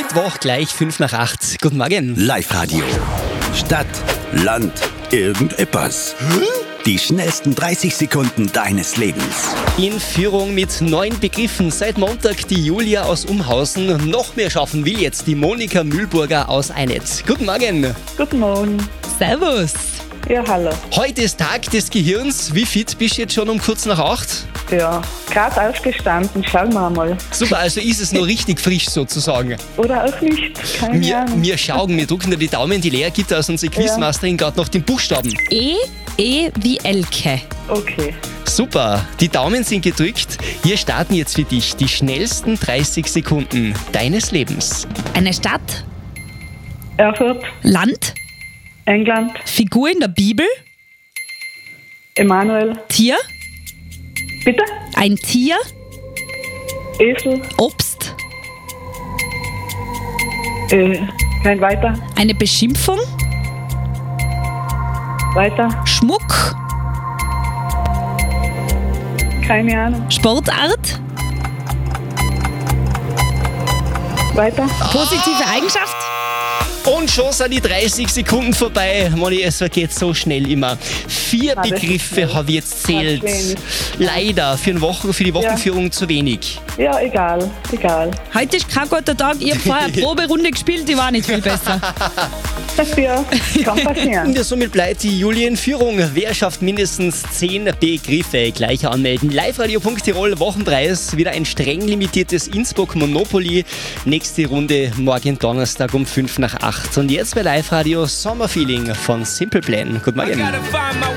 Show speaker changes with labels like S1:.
S1: Mittwoch gleich 5 nach 8. Guten Morgen.
S2: Live-Radio. Stadt, Land, irgendetwas. Die schnellsten 30 Sekunden deines Lebens.
S1: In Führung mit 9 Begriffen. Seit Montag die Julia aus Umhausen. Noch mehr schaffen will jetzt die Monika Mühlburger aus Einetz. Guten Morgen.
S3: Guten Morgen.
S4: Servus.
S3: Ja, hallo.
S1: Heute ist Tag des Gehirns. Wie fit bist du jetzt schon um kurz nach 8?
S3: Ja, gerade aufgestanden, schauen wir mal.
S1: Super, also ist es noch richtig frisch sozusagen.
S3: Oder auch nicht, keine Ahnung.
S1: Wir schauen, wir drücken dir die Daumen. Die Lea gibt aus unsere Quizmasterin gerade noch den Buchstaben.
S4: E wie Elke.
S3: Okay.
S1: Super, die Daumen sind gedrückt. Wir starten jetzt für dich die schnellsten 30 Sekunden deines Lebens.
S4: Eine Stadt,
S3: Erfurt,
S4: Land,
S3: England,
S4: Figur in der Bibel,
S3: Emanuel.
S4: Tier,
S3: Bitte?
S4: ein Tier,
S3: Esel.
S4: Obst,
S3: Kein weiter.
S4: eine Beschimpfung,
S3: Weiter.
S4: Schmuck,
S3: Keine Ahnung.
S4: Sportart,
S3: Weiter.
S4: positive Eigenschaft.
S1: Und schon sind die 30 Sekunden vorbei. Moni, es vergeht so schnell immer. 4
S3: das ist
S1: Begriffe
S3: schnell.
S1: habe ich jetzt zählt.
S3: Das ist wenig.
S1: Leider, für die Wochenführung zu wenig.
S3: Ja, egal.
S4: Heute ist kein guter Tag. Ich habe vorher eine Proberunde gespielt, die war nicht viel besser.
S3: Ja, kann passieren.
S1: Und somit bleibt die Julia in Führung. Wer schafft mindestens 10 Begriffe? Gleich anmelden. Liveradio.tirol, Wochenpreis. Wieder ein streng limitiertes Innsbruck Monopoly. Nächste Runde morgen Donnerstag um 5 nach 8. Und jetzt bei Live Radio Sommerfeeling von Simple Plan. Guten Morgen.